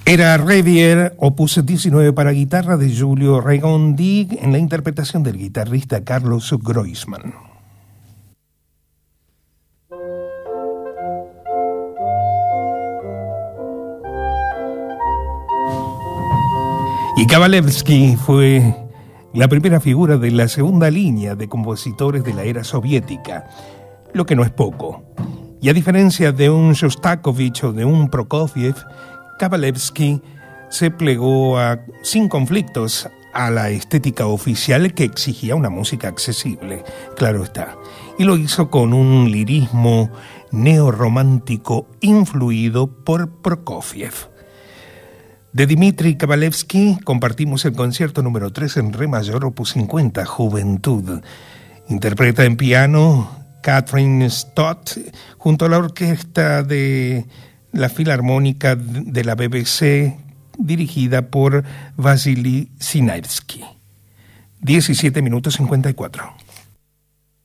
Era Revier, opus 19 para guitarra de Giulio Raimondi, en la interpretación del guitarrista Carlos Groisman. Y Kabalevsky fue la primera figura de la segunda línea de compositores de la era soviética, lo que no es poco. Y a diferencia de un Shostakovich o de un Prokofiev, Kabalevsky se plegó sin conflictos a la estética oficial que exigía una música accesible, claro está. Y lo hizo con un lirismo neorromántico influido por Prokofiev. De Dmitri Kabalevsky compartimos el concierto número 3 en re mayor, opus 50, Juventud. Interpreta en piano Catherine Stott junto a la orquesta de la Filarmónica de la BBC, dirigida por Vasily Sinaivsky. 17 minutos 54.